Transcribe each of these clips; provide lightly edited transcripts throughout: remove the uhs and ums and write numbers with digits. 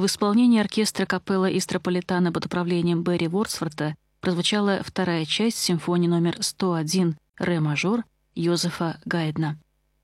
В исполнении оркестра капелла Истрополитана под управлением Берри Вордсворта прозвучала вторая часть симфонии номер 101 «Ре мажор» Йозефа Гайдна.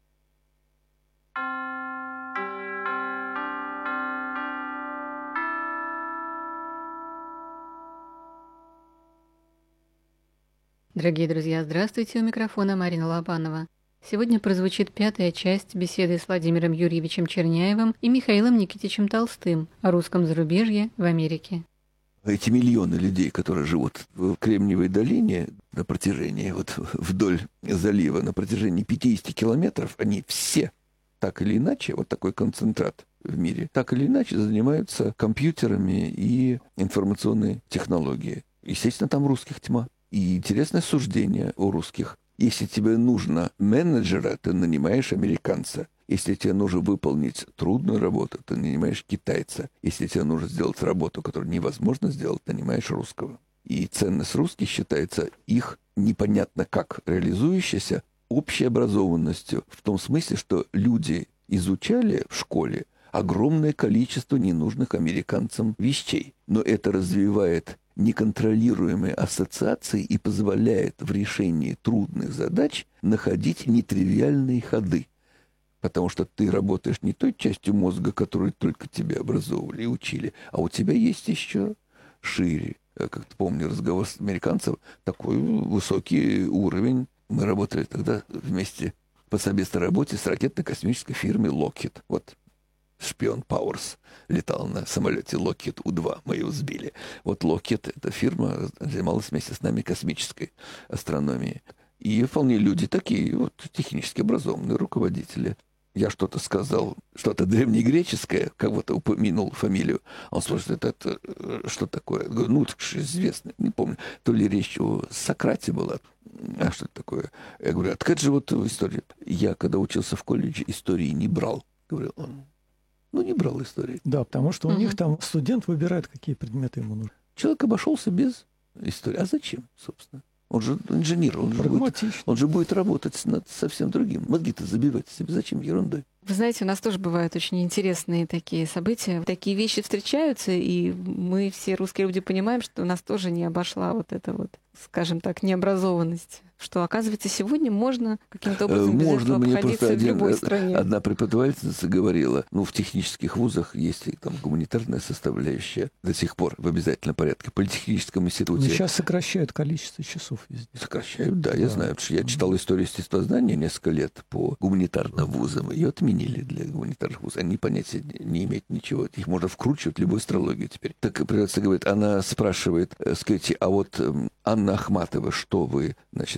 Дорогие друзья, здравствуйте, у микрофона Марина Лобанова. Сегодня прозвучит пятая часть беседы с Владимиром Юрьевичем Черняевым и Михаилом Никитичем Толстым о русском зарубежье в Америке. Эти миллионы людей, которые живут в Кремниевой долине на протяжении, вдоль залива, на протяжении 50 километров, они все, так или иначе, вот такой концентрат в мире, так или иначе занимаются компьютерами и информационной технологией. Естественно, там русских тьма. И интересное суждение о русских. Если тебе нужно менеджера, ты нанимаешь американца. Если тебе нужно выполнить трудную работу, ты нанимаешь китайца. Если тебе нужно сделать работу, которую невозможно сделать, ты нанимаешь русского. И ценность русских считается их непонятно как реализующейся общей образованностью. В том смысле, что люди изучали в школе огромное количество ненужных американцам вещей. Но это развивает неконтролируемые ассоциации и позволяет в решении трудных задач находить нетривиальные ходы. Потому что ты работаешь не той частью мозга, которую только тебе образовывали и учили, а у тебя есть еще шире. Я как-то помню разговор с американцем, такой высокий уровень. Мы работали тогда вместе по совместной работе с ракетно-космической фирмой Lockheed. Вот шпион Пауэрс летал на самолете Lockheed У-2, мы его сбили. Вот Lockheed, эта фирма, занималась вместе с нами космической астрономией. И вполне люди такие, вот, технически образованные руководители. Я что-то сказал, что-то древнегреческое, кого-то упомянул фамилию. Он спрашивает, это что такое? Я говорю, ну, это же известно, не помню. То ли речь о Сократе была, а что это такое? Я говорю, а это же вот история. Я, когда учился в колледже, истории не брал, говорил он. Ну, не брал истории. Да, потому что у них там студент выбирает, какие предметы ему нужны. Человек обошелся без истории. А зачем, собственно? Он же инженер, он же будет работать над совсем другим. Мозги-то забивать себе. Зачем ерундой? Вы знаете, у нас тоже бывают очень интересные такие события. Такие вещи встречаются, и мы все русские люди понимаем, что у нас тоже не обошла вот эта вот, скажем так, необразованность. Что, оказывается, сегодня можно каким-то образом без этого обходиться в любой стране. Одна преподавательница говорила, в технических вузах есть там гуманитарная составляющая до сих пор в обязательном порядке. В политехническом институте... Но сейчас сокращают количество часов везде. Сокращают, да, я знаю. Потому что я читал историю естествознания несколько лет по гуманитарным вузам. Ее отменили для гуманитарных вузов. Они понятия не имеют ничего. Их можно вкручивать в любую астрологию теперь. Так преподавательница говорит, она спрашивает, скажите, а вот Анна Ахматова, что вы,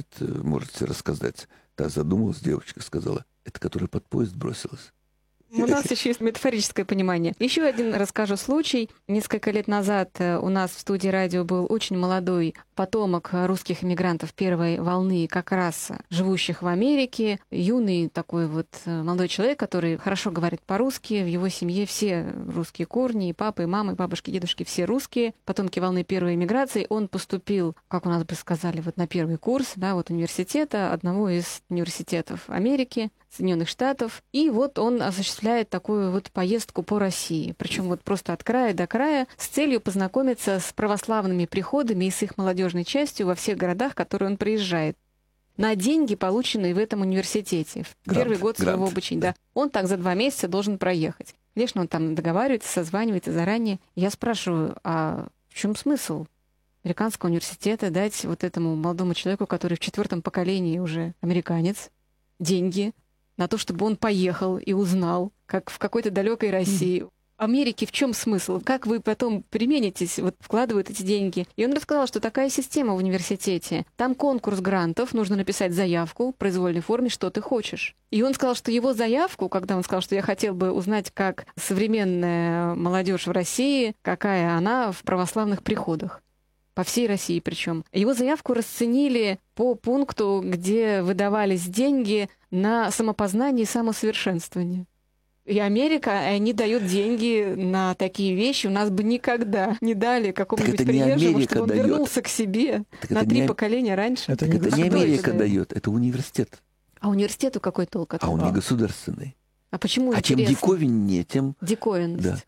можете рассказать? Та задумалась, девочка сказала, это которая под поезд бросилась. У нас еще есть метафорическое понимание. Еще один расскажу случай. Несколько лет назад у нас в студии радио был очень молодой потомок русских эмигрантов первой волны, как раз живущих в Америке. Юный такой вот молодой человек, который хорошо говорит по-русски. В его семье все русские корни, и папа, и мама, и бабушки, и дедушки все русские. Потомки волны первой эмиграции. Он поступил, как у нас бы сказали, вот на первый курс, университета, одного из университетов Америки, Соединенных Штатов. И вот он осуществляет такую вот поездку по России. Причем вот просто от края до края с целью познакомиться с православными приходами и с их молодежной частью во всех городах, в которые он приезжает. На деньги, полученные в этом университете. В первый год своего обучения. Да. Он так за 2 месяца должен проехать. Конечно, он там договаривается, созванивается заранее. Я спрашиваю, а в чем смысл американского университета дать вот этому молодому человеку, который в 4-м поколении уже американец, деньги на то, чтобы он поехал и узнал, как в какой-то далекой России. Америки в чем смысл? Как вы потом применитесь, вкладывают эти деньги? И он рассказал, что такая система в университете. Там конкурс грантов, нужно написать заявку в произвольной форме, что ты хочешь. И он сказал, что его заявку, когда он сказал, что я хотел бы узнать, как современная молодежь в России, какая она в православных приходах. По всей России причем. Его заявку расценили по пункту, где выдавались деньги на самопознание и самосовершенствование. И Америка, они дают деньги на такие вещи. У нас бы никогда не дали какому-нибудь приезжему, чтобы он вернулся к себе на 3 поколения раньше. Это не Америка дает, это университет. А университету какой толк от этого? А он не государственный. А почему интересно? Чем диковиннее, тем... Диковинность. Да.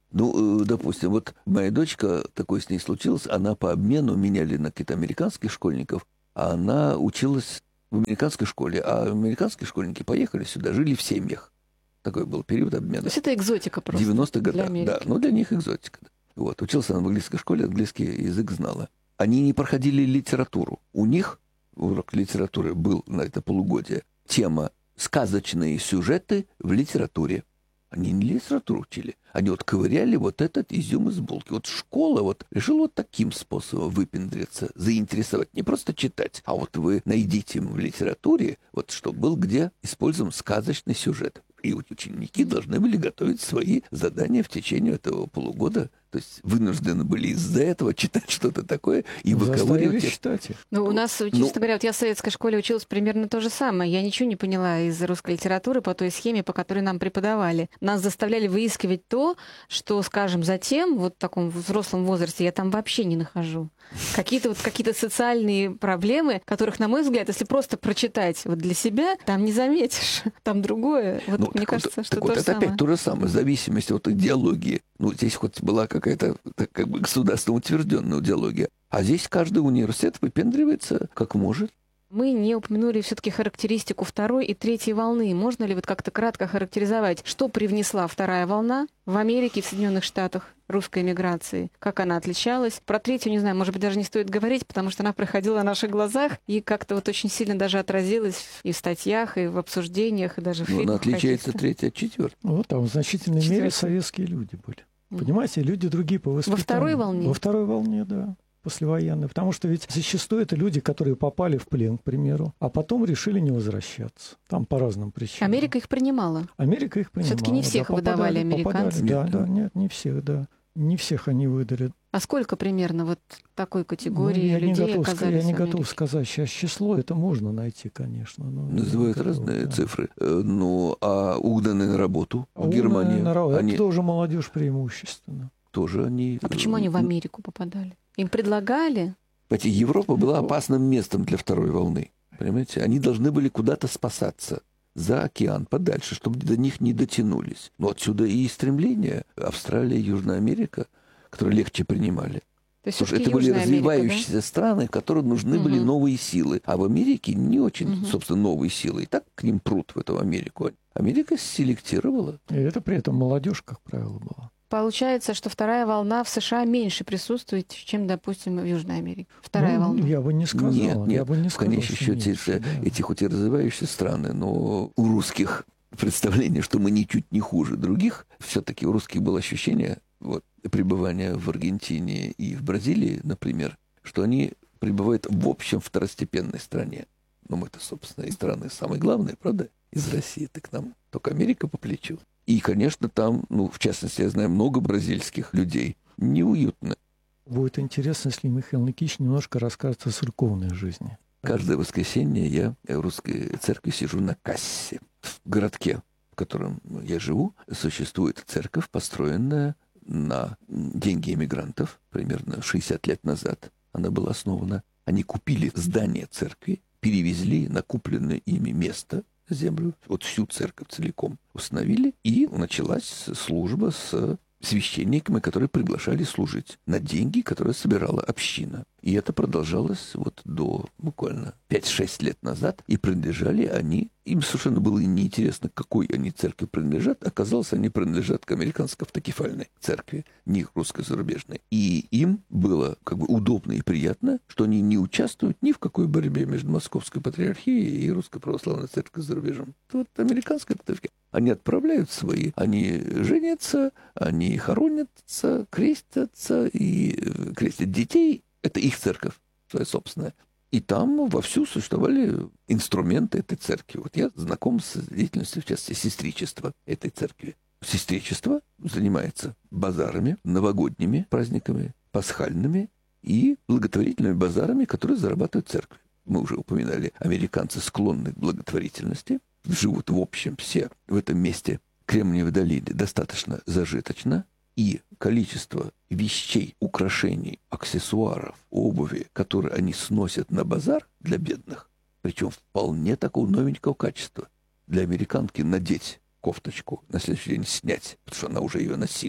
Ну, допустим, вот моя дочка, такое с ней случилось, она по обмену меняли на каких-то американских школьников, а она училась в американской школе, а американские школьники поехали сюда, жили в семьях. Такой был период обмена. То есть это экзотика просто 90-х для годах, Америки. да. Ну, для них экзотика. Вот. Учился она в английской школе, английский язык знала. Они не проходили литературу. У них урок литературы был на это полугодие. Тема «Сказочные сюжеты в литературе». Они не литературу учили. Они вот ковыряли вот этот изюм из булки. Вот школа вот решила вот таким способом выпендриться, заинтересовать. Не просто читать, а вот вы найдите им в литературе, вот что был, где использован сказочный сюжет. И ученики должны были готовить свои задания в течение этого полугода. То есть вынуждены были из-за этого читать что-то такое и выковыривать. Читать. Ну, у нас, честно говоря, вот я в советской школе училась примерно то же самое. Я ничего не поняла из русской литературы по той схеме, по которой нам преподавали. Нас заставляли выискивать то, что, скажем, затем, вот в таком взрослом возрасте, я там вообще не нахожу. Какие-то социальные проблемы, которых, на мой взгляд, если просто прочитать вот для себя, там не заметишь. Там другое. Вот мне кажется, что то же самое. Это опять то же самое, зависимость от идеологии. Ну, здесь хоть была какая-то как бы государственно утвержденная идеология, а здесь каждый университет выпендривается как может. Мы не упомянули все-таки характеристику второй и третьей волны. Можно ли вот как-то кратко характеризовать, что привнесла вторая волна в Америке, в Соединенных Штатах русской эмиграции? Как она отличалась? Про третью, не знаю, может быть, даже не стоит говорить, потому что она проходила на наших глазах и как-то вот очень сильно даже отразилась и в статьях, и в обсуждениях, и даже в фильмах. Она отличается третья от четвертой. Ну, там в значительной мере советские люди были. Понимаете, люди другие по воспитанию. Во второй волне? Во второй волне, да. Послевоенной. Потому что ведь зачастую это люди, которые попали в плен, к примеру, а потом решили не возвращаться. Там по разным причинам. Америка их принимала? Америка их принимала. Все-таки не всех выдавали американцы? Нет, не всех, да. Не всех они выдали. А сколько примерно вот такой категории людей оказались в Америке? Я не готов сказать сейчас число, это можно найти, конечно. Называют разные цифры. Ну, а угнанные на работу в Германии? Это тоже молодежь преимущественно. Тоже они... А почему они в Америку попадали? Им предлагали? Европа была опасным местом для второй волны. Понимаете? Они должны были куда-то спасаться за океан, подальше, чтобы до них не дотянулись. Но отсюда и стремление Австралия, Южная Америка, которые легче принимали. То есть это были развивающиеся страны, в которых нужны были новые силы. А в Америке не очень, собственно, новые силы. И так к ним прут в эту Америку. Америка селектировала. И это при этом молодежь, как правило, была. Получается, что вторая волна в США меньше присутствует, чем, допустим, в Южной Америке. Вторая волна. Я бы не сказал. Нет. В конечном счете эти хоть и развивающиеся страны, но у русских представление, что мы ничуть не хуже других. Все-таки у русских было ощущение пребывания в Аргентине и в Бразилии, например, что они пребывают в общем второстепенной стране. Но мы-то, собственно, из страны самые главные, правда? Из России. Так нам только Америка по плечу. И, конечно, там, в частности, я знаю много бразильских людей. Неуютно. Будет интересно, если Михаил Никитич немножко расскажет о церковной жизни. Каждое воскресенье я в русской церкви сижу на кассе. В городке, в котором я живу, существует церковь, построенная на деньги эмигрантов. Примерно 60 лет назад она была основана. Они купили здание церкви, перевезли на купленное ими место, землю, вот всю церковь целиком установили, и началась служба с священниками, которые приглашали служить на деньги, которые собирала община. И это продолжалось до буквально 5-6 лет назад, и принадлежали они, им совершенно было неинтересно, к какой они церкви принадлежат, оказалось, они принадлежат к американской автокефальной церкви, не к русской зарубежной. И им было удобно и приятно, что они не участвуют ни в какой борьбе между Московской патриархией и Русской православной церковью за рубежом. Вот американская церковь. Они отправляют свои, они женятся, они хоронятся, крестятся и крестят детей. Это их церковь, своя собственная. И там вовсю существовали инструменты этой церкви. Вот я знаком с деятельностью, в частности, сестричества этой церкви. Сестричество занимается базарами, новогодними праздниками, пасхальными и благотворительными базарами, которые зарабатывают церкви. Мы уже упоминали, американцы склонны к благотворительности, живут в общем все в этом месте Кремниевой долины достаточно зажиточно, и количество вещей, украшений, аксессуаров, обуви, которые они сносят на базар для бедных, причем вполне такого новенького качества. Для американки надеть кофточку, на следующий день снять, потому что она уже ее носила.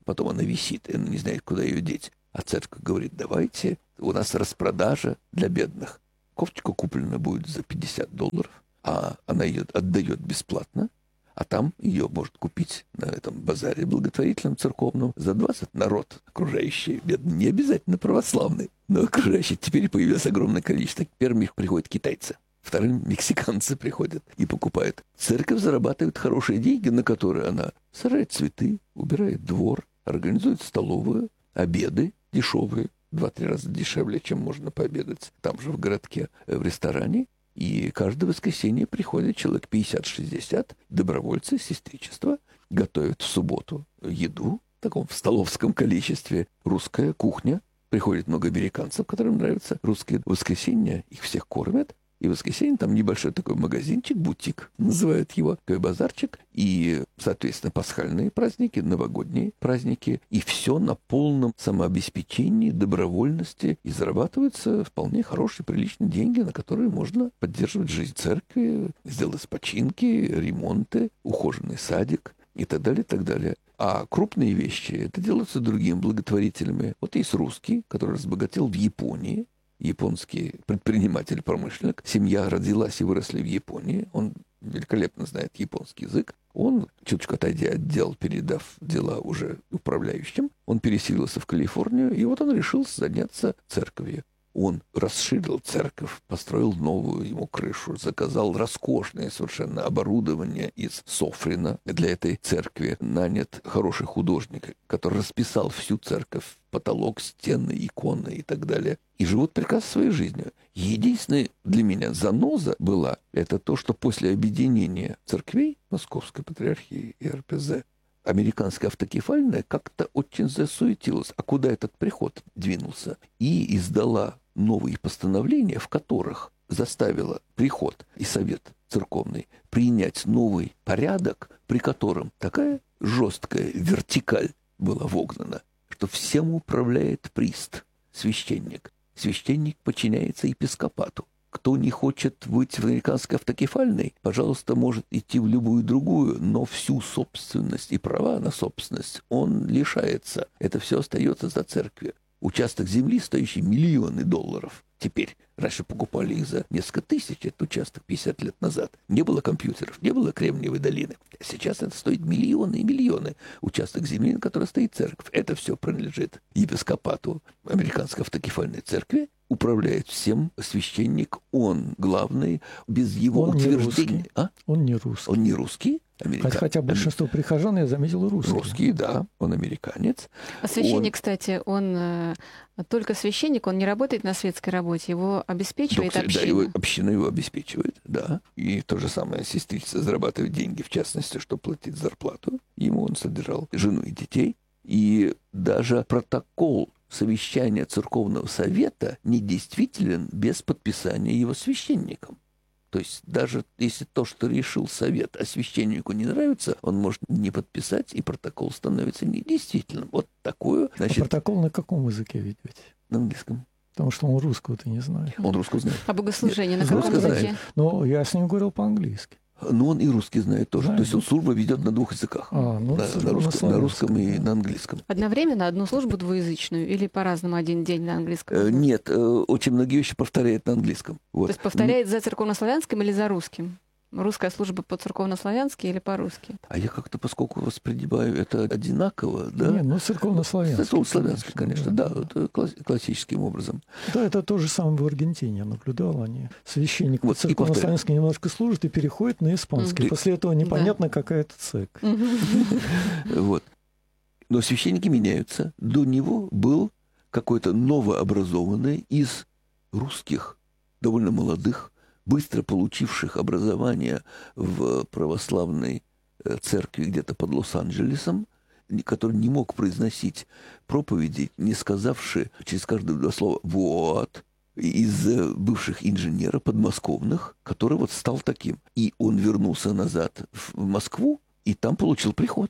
потом она висит, и она не знает, куда ее деть. А церковь говорит, давайте, у нас распродажа для бедных. Кофточка куплена будет за $50, а она ее отдает бесплатно, а там ее может купить на этом базаре благотворительном церковном за 20 народ окружающий, бедный, не обязательно православный, но окружающий. Теперь появилось огромное количество. Первыми приходят китайцы, вторым мексиканцы приходят и покупают. Церковь зарабатывает хорошие деньги, на которые она сажает цветы, убирает двор, организует столовую, обеды дешевые, 2-3 раза дешевле, чем можно пообедать там же в городке, в ресторане. И каждое воскресенье приходит человек 50-60, добровольцы, сестричество, готовят в субботу еду, в таком в столовском количестве, русская кухня. Приходит много американцев, которым нравятся русские. В воскресенье их всех кормят. И в воскресенье там небольшой такой магазинчик, бутик, называют его, такой базарчик. И, соответственно, пасхальные праздники, новогодние праздники. И все на полном самообеспечении, добровольности. И зарабатываются вполне хорошие, приличные деньги, на которые можно поддерживать жизнь церкви, сделать починки, ремонты, ухоженный садик и так далее, и так далее. А крупные вещи, это делаются другими благотворителями. Вот есть русский, который разбогател в Японии. Японский предприниматель-промышленник. Семья родилась и выросла в Японии. Он великолепно знает японский язык. Он, чуточку отойдя от дел, передав дела уже управляющим, он переселился в Калифорнию, и вот он решил заняться церковью. Он расширил церковь, построил новую ему крышу, заказал роскошное совершенно оборудование из Софрина для этой церкви. Нанят хороший художник, который расписал всю церковь, потолок, стены, иконы и так далее. И живут прекрасно своей жизнью. Единственная для меня заноза была, это то, что после объединения церквей Московской Патриархии и РПЗ американская автокефальная как-то очень засуетилась. А куда этот приход двинулся? И издала новые постановления, в которых заставила приход и совет церковный принять новый порядок, при котором такая жесткая вертикаль была вогнана, что всем управляет прист, священник. Священник подчиняется епископату. Кто не хочет быть в американской автокефальной, пожалуйста, может идти в любую другую, но всю собственность и права на собственность он лишается. Это все остается за церковью. Участок земли, стоящий $миллионы. Теперь, раньше покупали их за несколько тысяч, этот участок 50 лет назад. Не было компьютеров, не было Кремниевой долины. Сейчас это стоит миллионы и миллионы. Участок земли, на котором стоит церковь. Это все принадлежит епископату американской автокефальной церкви. Управляет всем священник, он главный, без его утверждения. Он не русский. Он не русский. Хотя большинство прихожан, я заметил, русские. Русские, да, он американец. А священник, кстати, он только священник, он не работает на светской работе, его обеспечивает община. Да, община его обеспечивает, да. И то же самое сестрица зарабатывает деньги, в частности, чтобы платить зарплату. Ему он содержал жену и детей. И даже протокол совещания церковного совета недействителен без подписания его священником. То есть даже если то, что решил совет, а священнику не нравится, он может не подписать, и протокол становится недействительным. Вот такую... Значит, а протокол на каком языке ведете? На английском. Потому что он русского-то не знает. Он русского знает. А богослужение на каком языке? Ну, я с ним говорил по-английски. Но он и русский знает тоже. То есть он службу ведет на 2 языках. На русском и на английском. Одновременно одну службу двуязычную или по-разному один день на английском? Нет, очень многие вещи повторяет на английском. Вот. То есть повторяет за церковнославянским или за русским? Русская служба по-церковнославянски или по-русски? А я как-то, поскольку воспринимаю это одинаково, да? Нет, ну церковнославянский. Церковнославянский, конечно, да, это классическим образом. Да, это то же самое в Аргентине я наблюдал. Они священник вот, церковнославянски немножко служит и переходит на испанский. После этого непонятно, какая это церковь. Вот. Но священники меняются. До него был какой-то новообразованный из русских, довольно молодых, быстро получивших образование в православной церкви где-то под Лос-Анджелесом, который не мог произносить проповеди, не сказавши через каждые 2 слова «вот», из бывших инженеров подмосковных, который вот стал таким. И он вернулся назад в Москву, и там получил приход.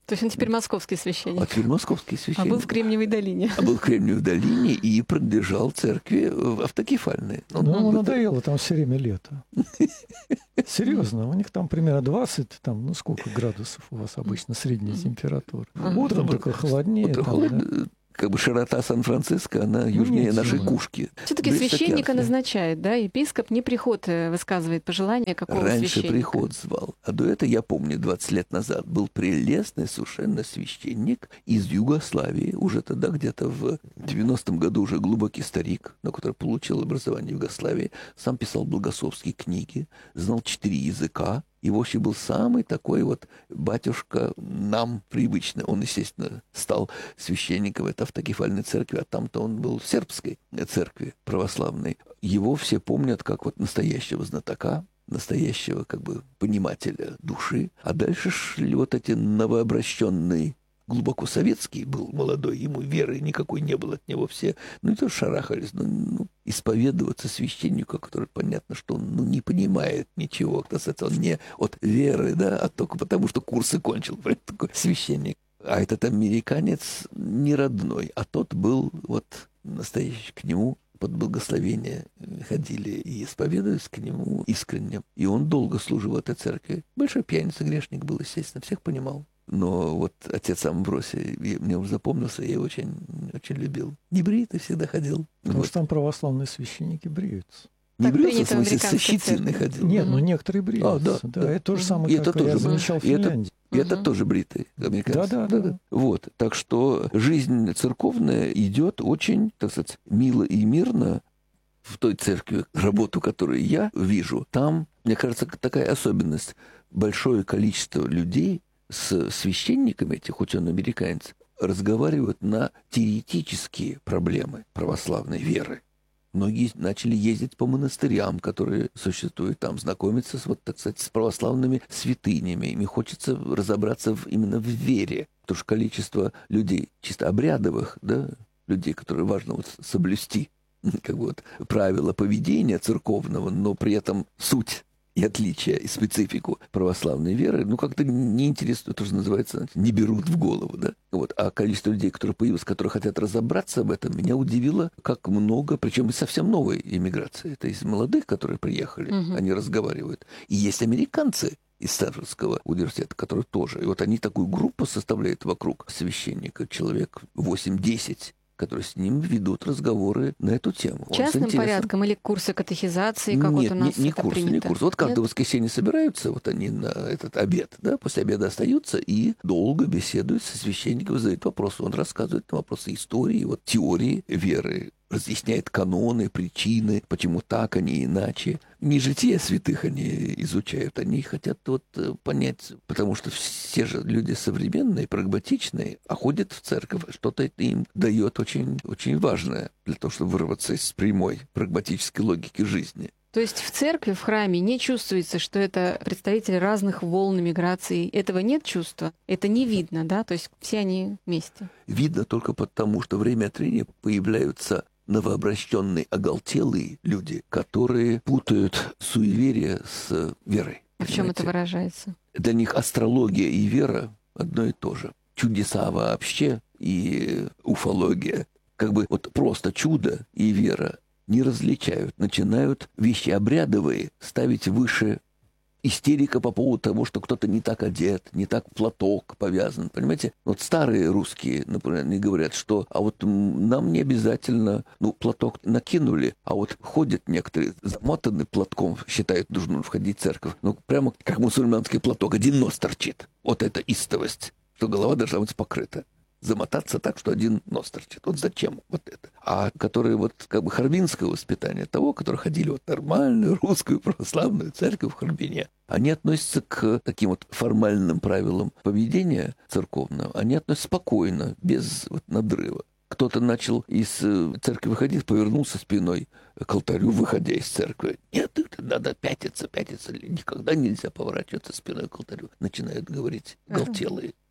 То есть он теперь московский священник. А теперь московский священник. А был в Кремниевой долине. А был в Кремниевой долине и принадлежал церкви автокефальной. Ему надоело там все время лето. Серьезно, у них там примерно 20, там, ну сколько градусов у вас обычно средняя температура. Утром только холоднее. Как бы широта Сан-Франциско, она южнее нашей Кушки. Все-таки священника назначает, да? Епископ не приход высказывает пожелания какого Раньше священника. приход звал. А до этого, я помню, 20 лет назад был прелестный совершенно священник из Югославии. Уже тогда, где-то в 90-м году, уже глубокий старик, но который получил образование в Югославии, сам писал богословские книги, знал 4 языка. И вообще был самый такой вот батюшка нам привычный. Он, естественно, стал священником в автокефальной церкви, а там-то он был в сербской церкви православной. Его все помнят как вот настоящего знатока, настоящего как бы понимателя души. А дальше шли вот эти новообращенные, глубоко советский был молодой, ему веры никакой не было от него, все, ну, и тоже шарахались, исповедоваться священнику, который, понятно, что он, не понимает ничего, кстати, он не от веры, да, а только потому, что курсы кончил, такой священник. А этот американец не родной, а тот был вот настоящий, к нему под благословение ходили и исповедовались к нему искренне. И он долго служил в этой церкви. Большой пьяница, грешник был, естественно, всех понимал. Но вот отец Амвросий, мне уже запомнился, я его очень, очень любил. Небритый всегда ходил. Потому что там православные священники бреются. Не брился, в смысле, со щетиной ходил. Нет, некоторые бреются. Да, это то же самое, как я замечал в Финляндии. И это тоже бритый американцы. Да. Вот. Так что жизнь церковная идет очень, так сказать, мило и мирно. В той церкви, работу, которую я вижу, там, мне кажется, такая особенность. Большое количество людей с священниками, хоть он американец, разговаривают на теоретические проблемы православной веры. Многие начали ездить по монастырям, которые существуют там, знакомиться с, вот, так сказать, с православными святынями. Им хочется разобраться именно в вере. Потому что количество людей чисто обрядовых, да, людей, которые важно вот соблюсти как бы вот правила поведения церковного, но при этом суть и отличия, и специфику православной веры, как-то неинтересно, то, что называется, не берут в голову, да. Вот. А количество людей, которые появилось, которые хотят разобраться в этом, меня удивило, как много, причем и совсем новой иммиграции. Это из молодых, которые приехали, они разговаривают. И есть американцы из Стэнфордского университета, которые тоже. И вот они такую группу составляют вокруг священника, человек 8-10, которые с ним ведут разговоры на эту тему. Частным порядком или курсы катехизации, как вот у нас не это курс, принято? Не курс. Вот каждое воскресенье собираются, вот они на этот обед, да, после обеда остаются и долго беседуют со священником, задают вопросы. Он рассказывает на вопросы истории, вот теории веры, разъясняет каноны, причины, почему так, а не иначе. Не жития святых они изучают, они хотят вот понять, потому что все же люди современные, прагматичные, а ходят в церковь, что-то это им дает очень, очень важное для того, чтобы вырваться из прямой прагматической логики жизни. То есть в церкви, в храме не чувствуется, что это представители разных волн миграции. Этого нет чувства, это не видно, да? То есть все они вместе. Видно только потому, что время от времени появляются новообращенные, оголтелые люди, которые путают суеверие с верой. А в чем это выражается? Для них астрология и вера одно и то же. Чудеса вообще и уфология. Как бы вот просто чудо и вера не различают. Начинают вещи обрядовые ставить выше. Истерика по поводу того, что кто-то не так одет, не так платок повязан. Понимаете? Вот старые русские, например, они говорят, что а вот нам не обязательно, платок накинули, а вот ходят некоторые замотаны платком, считают, должны входить в церковь. Прямо как мусульманский платок, один нос торчит. Вот это истовость, что голова должна быть покрыта. Замотаться так, что один нос торчит. Вот зачем вот это? А которые вот как бы харбинское воспитание того, которые ходили вот в нормальную русскую православную церковь в Харбине, они относятся к таким вот формальным правилам поведения церковного, они относятся спокойно, без вот надрыва. Кто-то начал из церкви выходить, повернулся спиной к алтарю, выходя из церкви. Нет, это надо пятиться. Никогда нельзя поворачиваться спиной к алтарю. Начинают говорить оголтелые.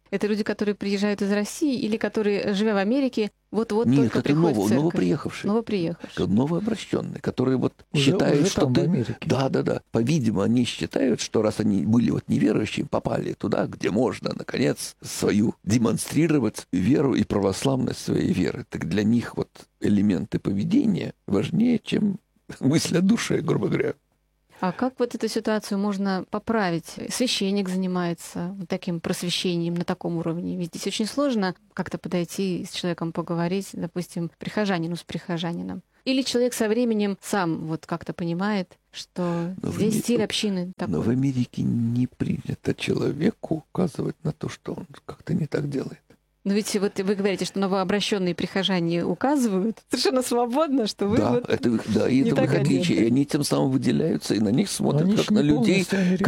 Это люди, которые приезжают из России или которые, живя в Америке, вот-вот Нет, только это приходят в церковь? новоприехавшие. Новообращенные, которые вот считают, уже что там, ты... в Америке. Да. По-видимому, они считают, что раз они были вот неверующие, попали туда, где можно, наконец, свою демонстрировать веру и православность своей веры. Так для них вот элементы поведения важнее, чем мысль о душе, грубо говоря. А как вот эту ситуацию можно поправить? Священник занимается вот таким просвещением на таком уровне. Ведь здесь очень сложно как-то подойти с человеком поговорить, допустим, прихожанину с прихожанином. Или человек со временем сам вот как-то понимает, что здесь стиль общины такой. Но в Америке не принято человеку указывать на то, что он как-то не так делает. Но ведь вот вы говорите, что новообращенные прихожане указывают совершенно свободно, что вы Да, вот это их так отличие. И они тем самым выделяются, и на них смотрят они как не на людей,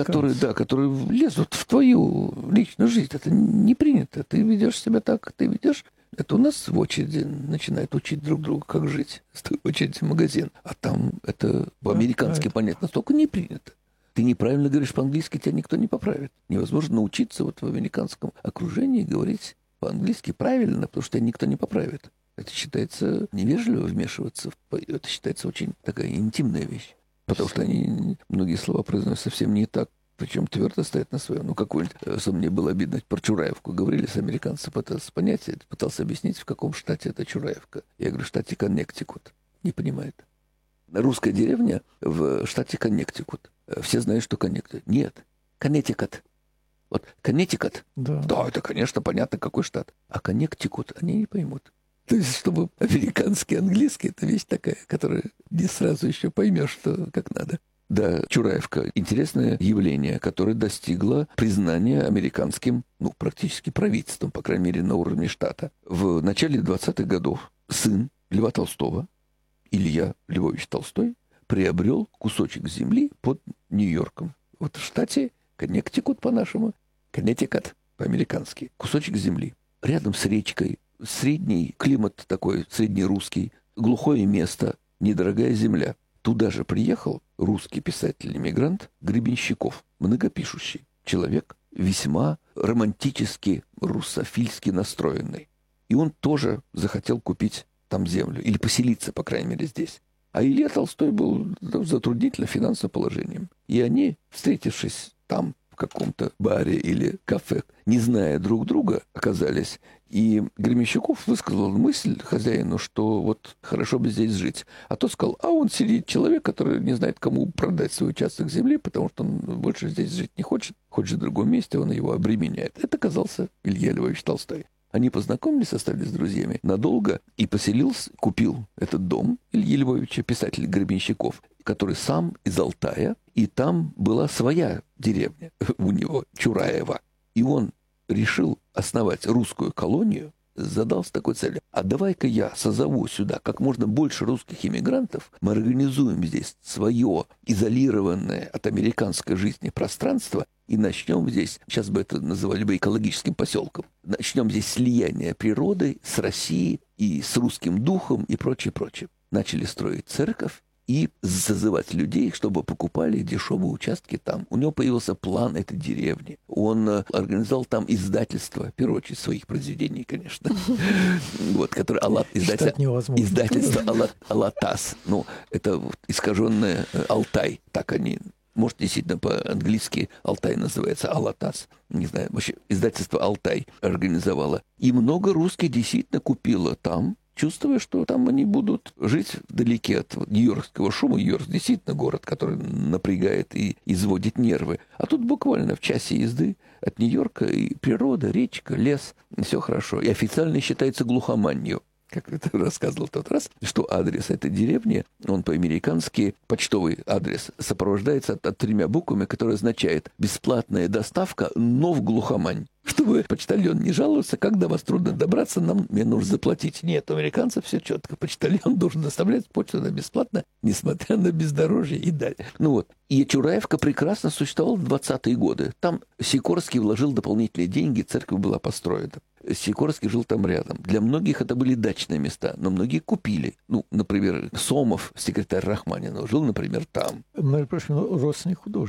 которые лезут в твою личную жизнь. Это не принято. Ты ведешь себя так, как ты ведешь. Это у нас в очереди начинают учить друг друга, как жить. Стоит в очереди в магазин. А там это по-американски понятно, настолько не принято. Ты неправильно говоришь по-английски, тебя никто не поправит. Невозможно научиться вот в американском окружении говорить по-английски правильно, потому что тебя никто не поправит. Это считается невежливо вмешиваться. Это считается очень такая интимная вещь. Потому что они многие слова произносят совсем не так, причем твердо стоят на своем. Ну, какой-нибудь, мне было обидно, про Чураевку говорили, с американцем пытался понять, пытался объяснить, в каком штате это Чураевка. Я говорю, в штате Коннектикут. Не понимает. Русская деревня в штате Коннектикут. Все знают, что Коннектикут. Нет, Коннектикут. Вот Коннектикут, да, это, конечно, понятно, какой штат. А Коннектикут они не поймут. То есть, чтобы американский, английский, это вещь такая, которую не сразу еще поймешь, что как надо. Да, Чураевка — интересное явление, которое достигло признания американским, практически правительством, по крайней мере, на уровне штата. В начале 20-х годов сын Льва Толстого, Илья Львович Толстой, приобрел кусочек земли под Нью-Йорком. Вот в штате Коннектикут по-нашему, Коннектикут по-американски, кусочек земли. Рядом с речкой, средний климат такой, среднерусский, глухое место, недорогая земля. Туда же приехал русский писатель-иммигрант Гребенщиков, многопишущий человек, весьма романтически, русофильски настроенный. И он тоже захотел купить там землю, или поселиться, по крайней мере, здесь. А Илья Толстой был затруднительным финансовым положением. И они, встретившись там, в каком-то баре или кафе, не зная друг друга, оказались. И Гребенщиков высказал мысль хозяину, что вот хорошо бы здесь жить. А тот сказал, он сидит человек, который не знает, кому продать свой участок земли, потому что он больше здесь жить не хочет, хочет в другом месте, он его обременяет. Это оказался Илья Львович Толстой. Они познакомились, остались друзьями надолго, и купил этот дом Ильи Львовича, писатель Гребенщиков, который сам из Алтая, и там была своя деревня у него, Чураева. И он решил основать русскую колонию, задался такой целью. А давай-ка я созову сюда как можно больше русских иммигрантов, мы организуем здесь свое изолированное от американской жизни пространство и начнем здесь, сейчас бы это называли бы экологическим поселком, начнем здесь слияние природы с Россией и с русским духом и прочее, прочее. Начали строить церковь и зазывать людей, чтобы покупали дешевые участки там. У него появился план этой деревни. Он организовал там издательство, в первую очередь, своих произведений, конечно. Вот, которое издательство «Алатас». Ну, это искаженное Алтай, так они... Может, действительно, по-английски Алтай называется Алатас. Не знаю, вообще издательство Алтай организовало. И много русских действительно купило там, чувствуя, что там они будут жить вдалеке от нью-йоркского шума. Нью-Йорк действительно город, который напрягает и изводит нервы. А тут буквально в часе езды от Нью-Йорка и природа, речка, лес, все хорошо. И официально считается глухоманью. Как это рассказывал в тот раз, что адрес этой деревни, он по-американски, почтовый адрес, сопровождается от 3 буквами, которые означает «бесплатная доставка, но в глухомань». Чтобы почтальон не жаловался, как до вас трудно добраться, мне нужно заплатить. Нет, у американцев все четко. Почтальон должен доставлять почту бесплатно, несмотря на бездорожье и далее. И Чураевка прекрасно существовала в 20-е годы. Там Сикорский вложил дополнительные деньги, церковь была построена. Сикорский жил там рядом. Для многих это были дачные места, но многие купили. Например, Сомов, секретарь Рахманинова, жил, например, там. Между прочим, родственник художника.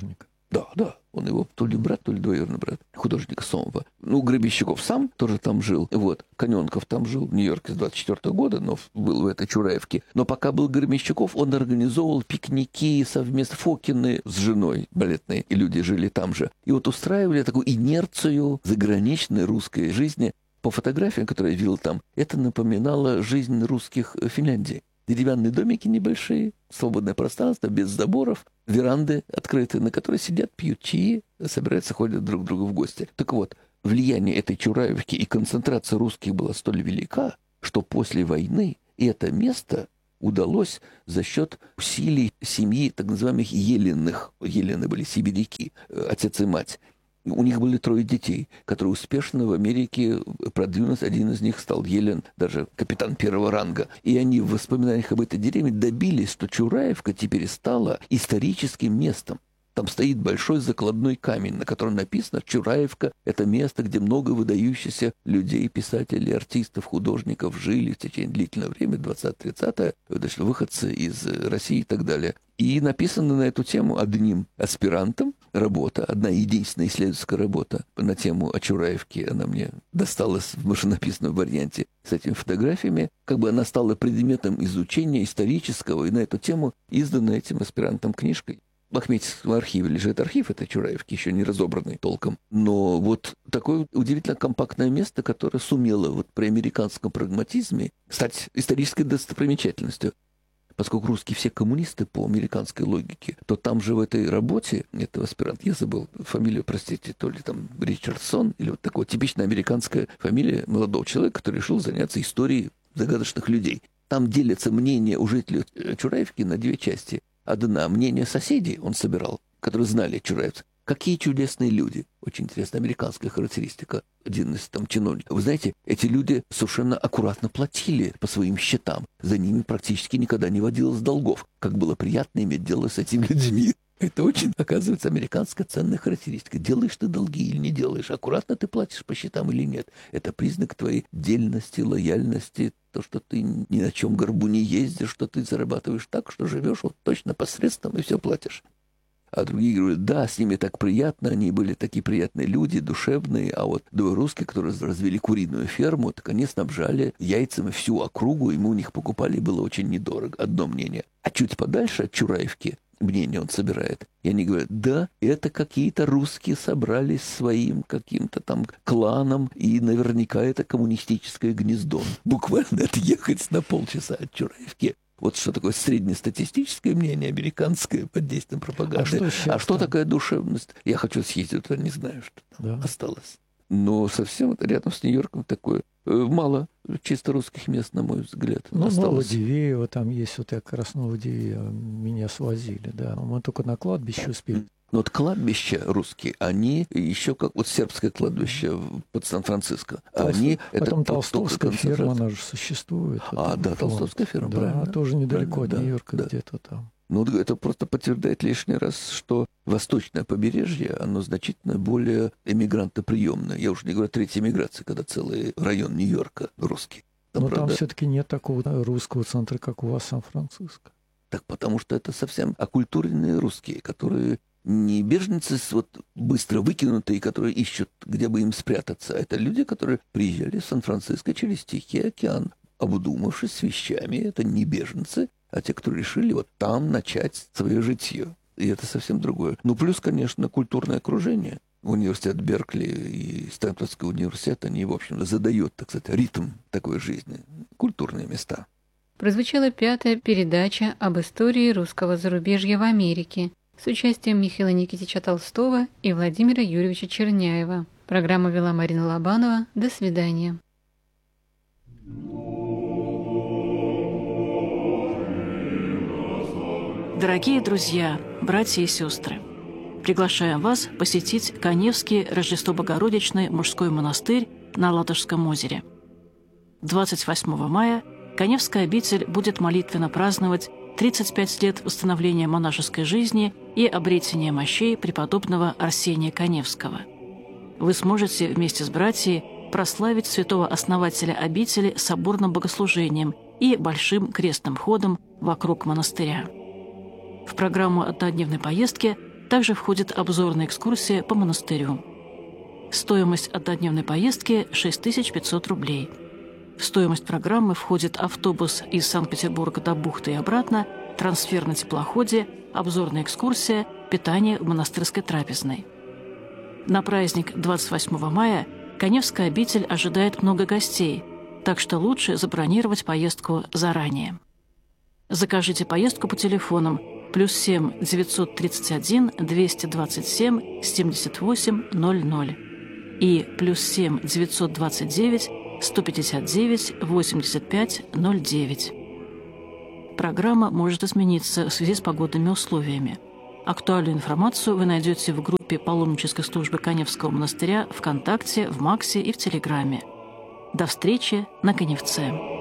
Да. Он его то ли брат, то ли двоюродный брат, художника Сомова. Гребенщиков сам тоже там жил. Каненков там жил в Нью-Йорке с 24 года, но был в этой Чураевке. Но пока был Гребенщиков, он организовывал пикники совместно, Фокины с женой балетной, и люди жили там же. И устраивали такую инерцию заграничной русской жизни. По фотографиям, которые я видел там, это напоминало жизнь русских в Финляндии. Деревянные домики небольшие, свободное пространство, без заборов, веранды открытые, на которые сидят, пьют чаи, собираются, ходят друг к другу в гости. Так вот, влияние этой Чураевки и концентрация русских была столь велика, что после войны это место удалось за счет усилий семьи так называемых Еленных. Елены были сибиряки, отец и мать. У них были 3 детей, которые успешно в Америке продвинулись. Один из них стал Елен, даже капитан 1-го ранга. И они в воспоминаниях об этой деревне добились, что Чураевка теперь стала историческим местом. Там стоит большой закладной камень, на котором написано: Чураевка – это место, где много выдающихся людей, писателей, артистов, художников жили в течение длительного времени, 20-30-е, выходцы из России и так далее. И написано на эту тему одним аспирантом работа, одна единственная исследовательская работа на тему о Чураевке. Она мне досталась в машинописном варианте с этими фотографиями. Она стала предметом изучения исторического, и на эту тему издана этим аспирантом книжкой. В Ахметьевском архиве лежит архив этой Чураевки, еще не разобранный толком. Но такое удивительно компактное место, которое сумело при американском прагматизме стать исторической достопримечательностью. Поскольку русские все коммунисты по американской логике, то там же в этой работе этого аспиранта, я забыл фамилию, простите, то ли там Ричардсон, или такая типичная американская фамилия молодого человека, который решил заняться историей загадочных людей. Там делятся мнения у жителей Чураевки на 2 части. Одна — мнение соседей он собирал, которые знали чураевцев. Какие чудесные люди. Очень интересная американская характеристика. Один из чиновников. Вы знаете, эти люди совершенно аккуратно платили по своим счетам. За ними практически никогда не водилось долгов. Как было приятно иметь дело с этими людьми. Это очень, оказывается, американская ценная характеристика. Делаешь ты долги или не делаешь, аккуратно ты платишь по счетам или нет. Это признак твоей дельности, лояльности, то, что ты ни на чем горбу не ездишь, что ты зарабатываешь так, что живешь точно по средствам и все платишь. А другие говорят: да, с ними так приятно, они были такие приятные люди, душевные, а 2 русские, которые развели куриную ферму, так они снабжали яйцами всю округу, и мы у них покупали, было очень недорого. Одно мнение. А чуть подальше от Чураевки мнение он собирает. И они говорят: да, это какие-то русские собрались своим каким-то там кланом, и наверняка это коммунистическое гнездо. Буквально отъехать на полчаса от Чураевки. Что такое среднестатистическое мнение американское под действием пропаганды. А что такая душевность? Я хочу съездить, не знаю, что там осталось. Но совсем рядом с Нью-Йорком такое мало чисто русских мест, на мой взгляд, осталось. Новодевеево там есть, я как раз Новодевеево меня свозили, да. Мы только на кладбище успели. Но кладбища русские, они еще как сербское кладбище под Сан-Франциско. Потом Толстовская ферма, она же существует. Да, Толстовская ферма, правильно. Тоже недалеко от Нью-Йорка, где-то там. Это просто подтверждает лишний раз, что восточное побережье, оно значительно более эмигрантоприемное. Я уже не говорю о третьей эмиграции, когда целый район Нью-Йорка русский. Но там все-таки нет такого русского центра, как у вас в Сан-Франциско. Так потому что это совсем оккультуренные русские, которые не беженцы быстро выкинутые, которые ищут, где бы им спрятаться. Это люди, которые приезжали в Сан-Франциско через Тихий океан, обдумавшись с вещами. Это не беженцы, а те, кто решили там начать свое житье. И это совсем другое. Плюс, конечно, культурное окружение. Университет Беркли и Стэнфордский университет, они, в общем, задают, так сказать, ритм такой жизни. Культурные места. Прозвучала 5-я передача об истории русского зарубежья в Америке с участием Михаила Никитича Толстого и Владимира Юрьевича Черняева. Программу вела Марина Лобанова. До свидания. Дорогие друзья, братья и сестры, приглашаем вас посетить Каневский Рождество-Богородичный мужской монастырь на Ладожском озере. 28 мая Каневская обитель будет молитвенно праздновать 35 лет восстановления монашеской жизни и обретения мощей преподобного Арсения Каневского. Вы сможете вместе с братьями прославить святого основателя обители соборным богослужением и большим крестным ходом вокруг монастыря. В программу однодневной поездки Также входит обзорная экскурсия по монастырю. Стоимость однодневной поездки – 6500 рублей. В стоимость программы входит автобус из Санкт-Петербурга до бухты и обратно, трансфер на теплоходе, обзорная экскурсия, питание в монастырской трапезной. На праздник 28 мая Каневская обитель ожидает много гостей, так что лучше забронировать поездку заранее. Закажите поездку по телефонам +7 931 227 78 00 и +7 929 159 85 09. Программа может измениться в связи с погодными условиями. Актуальную информацию вы найдете в группе паломнической службы Каневского монастыря ВКонтакте, в Максе и в Телеграме. До встречи на Каневце!